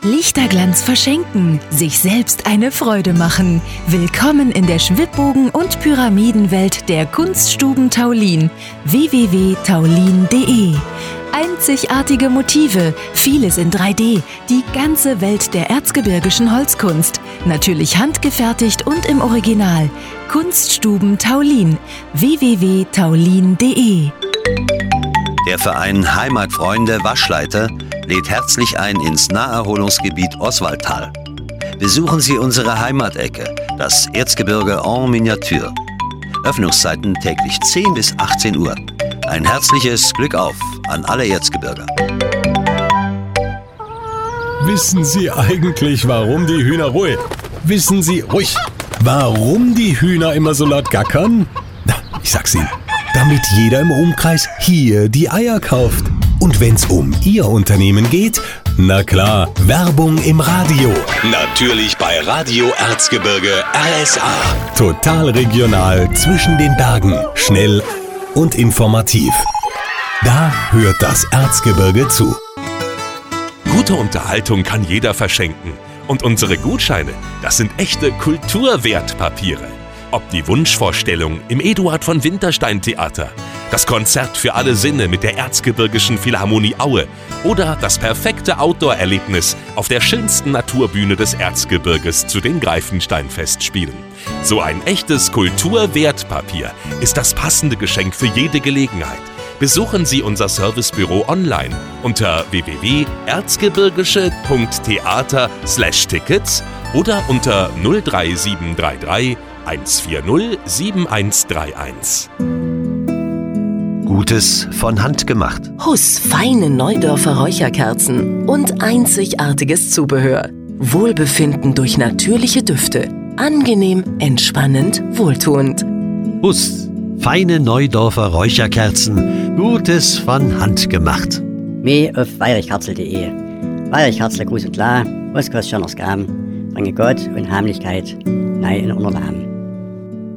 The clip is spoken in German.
Lichterglanz verschenken, sich selbst eine Freude machen. Willkommen in der Schwibbogen- und Pyramidenwelt der Kunststuben Taulin. www.taulin.de. Einzigartige Motive, vieles in 3D, die ganze Welt der erzgebirgischen Holzkunst. Natürlich handgefertigt und im Original. Kunststuben Taulin. www.taulin.de. Der Verein Heimatfreunde Waschleiter lädt herzlich ein ins Naherholungsgebiet Oswaldtal. Besuchen Sie unsere Heimatecke, das Erzgebirge en Miniatur. Öffnungszeiten täglich 10 bis 18 Uhr. Ein herzliches Glück auf an alle Erzgebirger. Wissen Sie eigentlich, warum die Hühner ruhig? Wissen Sie ruhig, warum die Hühner immer so laut gackern? Na, ich sag's Ihnen. Damit jeder im Umkreis hier die Eier kauft. Und wenn's um Ihr Unternehmen geht, na klar, Werbung im Radio. Natürlich bei Radio Erzgebirge RSA. Total regional zwischen den Bergen, schnell und informativ. Da hört das Erzgebirge zu. Gute Unterhaltung kann jeder verschenken. Und unsere Gutscheine, das sind echte Kulturwertpapiere. Ob die Wunschvorstellung im Eduard von Winterstein Theater, das Konzert für alle Sinne mit der Erzgebirgischen Philharmonie Aue oder das perfekte Outdoor-Erlebnis auf der schönsten Naturbühne des Erzgebirges zu den Greifenstein-Festspielen. So ein echtes Kulturwertpapier ist das passende Geschenk für jede Gelegenheit. Besuchen Sie unser Servicebüro online unter www.erzgebirgische.theater/tickets oder unter 03733 140 7131. Gutes von Hand gemacht. Huss feine Neudorfer Räucherkerzen und einzigartiges Zubehör. Wohlbefinden durch natürliche Düfte. Angenehm, entspannend, wohltuend. Huss, feine Neudorfer Räucherkerzen. Gutes von Hand gemacht. Mehr auf weirichkatzel.de. Weirichkatzel, Gruß und klar, was kostet schon noch Gaben. Danke Gott und Heimlichkeit, nein in Unternamen.